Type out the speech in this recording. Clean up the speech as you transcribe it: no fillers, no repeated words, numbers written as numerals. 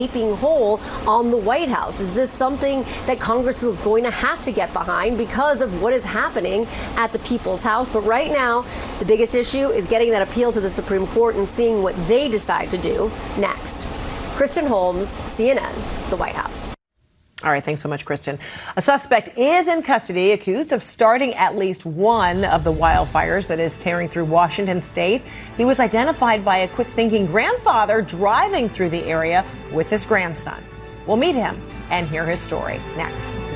gaping hole on the White House. Is this something that Congress is going to have to get behind because of what is happening at the People's House? But right now, the biggest issue is getting that appeal to the Supreme Court and seeing what they decide to do next. Kristen Holmes, CNN, the White House. All right, thanks so much, Kristen. A suspect is in custody, accused of starting at least one of the wildfires that is tearing through Washington state. He was identified by a quick-thinking grandfather driving through the area with his grandson. We'll meet him and hear his story next.